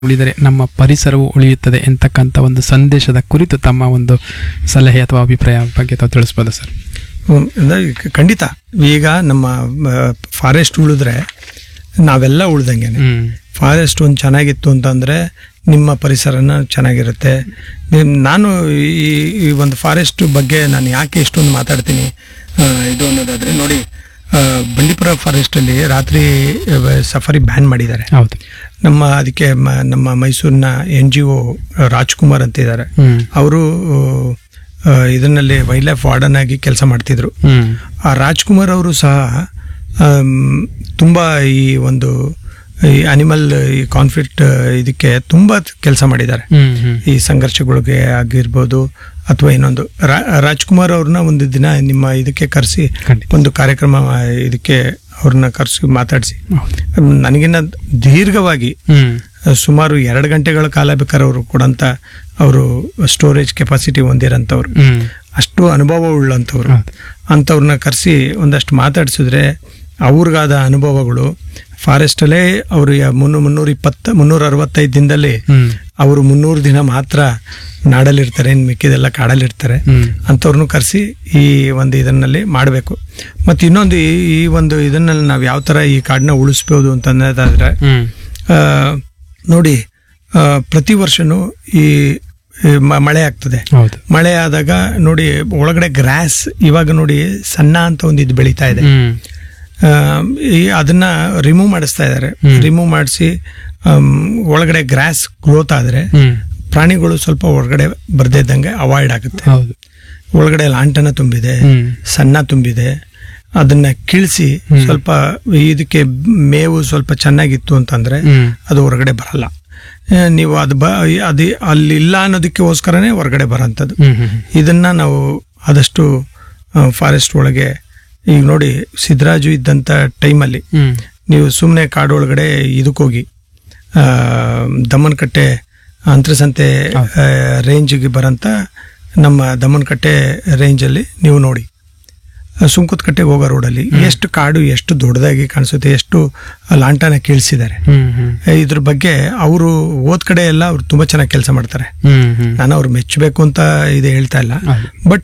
ಉಳಿದರೆ ನಮ್ಮ ಪರಿಸರವು ಉಳಿಯುತ್ತದೆ ಎಂತಕ್ಕಂಥ ಒಂದು ಸಂದೇಶದ ಕುರಿತು ತಮ್ಮ ಒಂದು ಸಲಹೆ ಅಥವಾ ಅಭಿಪ್ರಾಯ ಬಗ್ಗೆ ತಾವು ತಿಳಿಸ್ಬೋದಾ ಸರ್? ಖಂಡಿತ. ಈಗ ನಮ್ಮ ಫಾರೆಸ್ಟ್ ಉಳಿದ್ರೆ ನಾವೆಲ್ಲ ಉಳ್ದಂಗೆನೆ. ಫಾರೆಸ್ಟ್ ಒಂದು ಚೆನ್ನಾಗಿತ್ತು ಅಂತಂದ್ರೆ ನಿಮ್ಮ ಪರಿಸರನ ಚೆನ್ನಾಗಿರುತ್ತೆ. ನಾನು ಈ ಒಂದು ಫಾರೆಸ್ಟ್ ಬಗ್ಗೆ ನಾನು ಯಾಕೆ ಇಷ್ಟೊಂದು ಮಾತಾಡ್ತೀನಿ ಇದು ಅನ್ನೋದಾದ್ರೆ, ನೋಡಿ, ಬಂಡೀಪುರ ಫಾರೆಸ್ಟ್ ಅಲ್ಲಿ ರಾತ್ರಿ ಸಫಾರಿ ಬ್ಯಾನ್ ಮಾಡಿದ್ದಾರೆ. ಹೌದು. ಅದಕ್ಕೆ ನಮ್ಮ ಮೈಸೂರಿನ NGO ರಾಜ್ಕುಮಾರ್ ಅಂತ ಇದ್ದಾರೆ. ಅವರು ಇದನ್ನಲ್ಲಿ ವೈಲ್ಡ್ ಲೈಫ್ ವಾರ್ಡನ್ ಆಗಿ ಕೆಲಸ ಮಾಡ್ತಿದ್ರು. ಆ ರಾಜ್ಕುಮಾರ್ ಅವರು ಸಹ ತುಂಬಾ ಈ ಒಂದು ಈ ಅನಿಮಲ್ ಈ ಕಾನ್ಫ್ಲಿಕ್ಟ್ ಇದಕ್ಕೆ ತುಂಬಾ ಕೆಲಸ ಮಾಡಿದ್ದಾರೆ. ಈ ಸಂಘರ್ಷಗಳಿಗೆ ಆಗಿರ್ಬೋದು ಅಥವಾ ಇನ್ನೊಂದು. ರಾಜ್ಕುಮಾರ್ ಅವ್ರನ್ನ ಒಂದು ದಿನ ನಿಮ್ಮ ಇದಕ್ಕೆ ಕರೆಸಿ ಒಂದು ಕಾರ್ಯಕ್ರಮ ಇದಕ್ಕೆ ಅವ್ರನ್ನ ಕರೆಸಿ ಮಾತಾಡಿಸಿ ನನಗಿನ್ನ ದೀರ್ಘವಾಗಿ ಸುಮಾರು 2 ಗಂಟೆಗಳ ಕಾಲ ಬೇಕಾದ್ರೆ ಅವರು ಕೊಡಂತ ಅವರು ಸ್ಟೋರೇಜ್ ಕೆಪಾಸಿಟಿ ಹೊಂದಿರಂಥವ್ರು, ಅಷ್ಟು ಅನುಭವ ಉಳ್ಳಂಥವ್ರು. ಅಂಥವ್ರನ್ನ ಕರೆಸಿ ಒಂದಷ್ಟು ಮಾತಾಡಿಸಿದ್ರೆ ಅವ್ರಿಗಾದ ಅನುಭವಗಳು ಫಾರೆಸ್ಟ್ ಅಲ್ಲೇ ಅವರು 365 ದಿನದಲ್ಲಿ ಅವರು 300 ದಿನ ಮಾತ್ರ ನಾಡಲ್ಲಿರ್ತಾರೆ, ಇನ್ನು ಮಿಕ್ಕಿದೆಲ್ಲ ಕಾಡಲ್ಲಿರ್ತಾರೆ. ಅಂಥವ್ರನ್ನು ಕರೆಸಿ ಈ ಒಂದು ಇದನ್ನಲ್ಲಿ ಮಾಡಬೇಕು. ಮತ್ತು ಇನ್ನೊಂದು ಈ ಒಂದು ಇದನ್ನಲ್ಲಿ ನಾವು ಯಾವ ಥರ ಈ ಕಾಡನ್ನ ಉಳಿಸ್ಬೋದು ಅಂತ ಅನ್ನೋದಾದ್ರೆ, ನೋಡಿ, ಪ್ರತಿ ವರ್ಷನೂ ಈ ಮಳೆ ಆಗ್ತದೆ. ಮಳೆ ಆದಾಗ ನೋಡಿ ಒಳಗಡೆ ಗ್ರಾಸ್ ಇವಾಗ ನೋಡಿ ಸಣ್ಣ ಅಂತ ಒಂದು ಇದು ಬೆಳೀತಾ ಇದೆ. ಅದನ್ನ ರಿಮೂವ್ ಮಾಡಿಸ್ತಾ ಇದ್ದಾರೆ. ರಿಮೂವ್ ಮಾಡಿಸಿ ಒಳಗಡೆ ಗ್ರಾಸ್ ಗ್ರೋತ್ ಆದ್ರೆ ಪ್ರಾಣಿಗಳು ಸ್ವಲ್ಪ ಹೊರಗಡೆ ಬರ್ದೇ ಇದ್ದಂಗೆ ಅವಾಯ್ಡ್ ಆಗುತ್ತೆ. ಒಳಗಡೆ ಲಾಂಟನ ತುಂಬಿದೆ, ಸಣ್ಣ ತುಂಬಿದೆ, ಅದನ್ನ ಕೀಳ್ಸಿ ಸ್ವಲ್ಪ ಇದಕ್ಕೆ ಮೇವು ಸ್ವಲ್ಪ ಚೆನ್ನಾಗಿತ್ತು ಅಂತಂದ್ರೆ ಅದು ಹೊರಗಡೆ ಬರಲ್ಲ. ನೀವು ಅದು ಅಲ್ಲಿ ಇಲ್ಲ ಅನ್ನೋದಕ್ಕೋಸ್ಕರನೇ ಹೊರಗಡೆ ಬರೋಂಥದ್ದು. ಇದನ್ನ ನಾವು ಆದಷ್ಟು ಫಾರೆಸ್ಟ್ ಒಳಗೆ, ಈಗ ನೋಡಿ ಸಿದ್ದರಾಜು ಇದ್ದಂತ ಟೈಮಲ್ಲಿ ನೀವು ಸುಮ್ಮನೆ ಕಾಡೊಳಗಡೆ ಇದಕ್ಕೋಗಿ ದಮ್ಮನಕಟ್ಟೆ ಅಂತರಸಂತೆ ರೇಂಜ್ಗೆ ಬರಂತ ನಮ್ಮ ದಮ್ಮನಕಟ್ಟೆ ರೇಂಜಲ್ಲಿ ನೀವು ನೋಡಿ, ಸುಂಕುತ್ಕಟ್ಟೆಗೆ ಹೋಗೋ ರೋಡಲ್ಲಿ ಎಷ್ಟು ಕಾಡು ಎಷ್ಟು ದೊಡ್ಡದಾಗಿ ಕಾಣಿಸುತ್ತೆ, ಎಷ್ಟು ಲಾಂಟನ ಕೀಳ್ಸಿದ್ದಾರೆ. ಇದ್ರ ಬಗ್ಗೆ ಅವರು ಓದ್ ಕಡೆ ಎಲ್ಲ ಅವ್ರು ತುಂಬಾ ಚೆನ್ನಾಗಿ ಕೆಲಸ ಮಾಡ್ತಾರೆ. ನಾನು ಅವ್ರು ಮೆಚ್ಚಬೇಕು ಅಂತ ಇದೆ ಹೇಳ್ತಾ ಇಲ್ಲ. ಬಟ್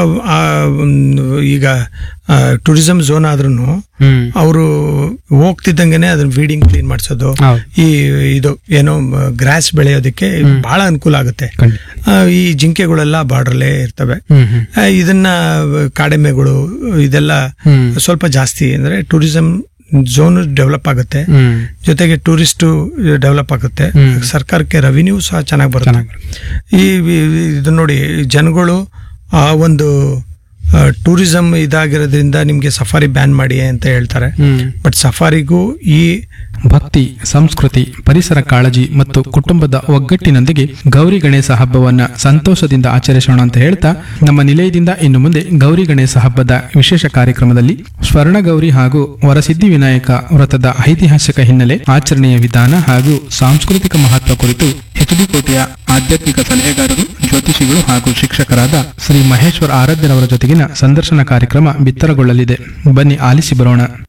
ಈಗ ಟೂರಿಸಂ ಝೋನ್ ಆದ್ರೂ ಅವರು ಹೋಗ್ತಿದ್ದಂಗೆನೆ ಅದನ್ನ ವೀಡಿಂಗ್ ಕ್ಲೀನ್ ಮಾಡಿಸೋದು, ಈ ಇದು ಏನೋ ಗ್ರಾಸ್ ಬೆಳೆಯೋದಕ್ಕೆ ಬಹಳ ಅನುಕೂಲ ಆಗುತ್ತೆ. ಈ ಜಿಂಕೆಗಳೆಲ್ಲ ಬಾರ್ಡ್ರಲ್ಲೇ ಇರ್ತವೆ. ಇದನ್ನ ಕಾಡೆಮ್ಮೆಗಳು ಇದೆಲ್ಲ ಸ್ವಲ್ಪ ಜಾಸ್ತಿ ಅಂದ್ರೆ ಟೂರಿಸಂ ಝೋನ್ ಡೆವಲಪ್ ಆಗುತ್ತೆ, ಜೊತೆಗೆ ಟೂರಿಸ್ಟ್ ಡೆವಲಪ್ ಆಗುತ್ತೆ, ಸರ್ಕಾರಕ್ಕೆ ರೆವಿನ್ಯೂ ಸಹ ಚೆನ್ನಾಗಿ ಬರುತ್ತೆ. ಇದು ನೋಡಿ, ಜನಗಳು ಆ ಒಂದು ಟೂರಿಸಂ ಇದಾಗಿರೋದ್ರಿಂದ ನಿಮ್ಗೆ ಸಫಾರಿ ಬ್ಯಾನ್ ಮಾಡಿ ಅಂತ ಹೇಳ್ತಾರೆ. ಬಟ್ ಸಫಾರಿಗೂ ಈ ಭಕ್ತಿ, ಸಂಸ್ಕೃತಿ, ಪರಿಸರ ಕಾಳಜಿ ಮತ್ತು ಕುಟುಂಬದ ಒಗ್ಗಟ್ಟಿನೊಂದಿಗೆ ಗೌರಿ ಗಣೇಶ ಹಬ್ಬವನ್ನ ಸಂತೋಷದಿಂದ ಆಚರಿಸೋಣ ಅಂತ ಹೇಳ್ತಾ, ನಮ್ಮ ನಿಲಯದಿಂದ ಇನ್ನು ಮುಂದೆ ಗೌರಿ ಗಣೇಶ ಹಬ್ಬದ ವಿಶೇಷ ಕಾರ್ಯಕ್ರಮದಲ್ಲಿ ಸ್ವರ್ಣಗೌರಿ ಹಾಗೂ ವರಸಿದ್ಧಿ ವಿನಾಯಕ ವ್ರತದ ಐತಿಹಾಸಿಕ ಹಿನ್ನೆಲೆ, ಆಚರಣೆಯ ವಿಧಾನ ಹಾಗೂ ಸಾಂಸ್ಕೃತಿಕ ಮಹತ್ವ ಕುರಿತು HD ಕೋಟೆಯ ಆಧ್ಯಾತ್ಮಿಕ ಸಲಹೆಗಾರರು, ಜ್ಯೋತಿಷಿಗಳು ಹಾಗೂ ಶಿಕ್ಷಕರಾದ ಶ್ರೀ ಮಹೇಶ್ವರ ಆರಾಧ್ಯರವರ ಜೊತೆಗಿನ ಸಂದರ್ಶನ ಕಾರ್ಯಕ್ರಮ ಬಿತ್ತರಗೊಳ್ಳಲಿದೆ. ಬನ್ನಿ ಆಲಿಸಿ ಬರೋಣ.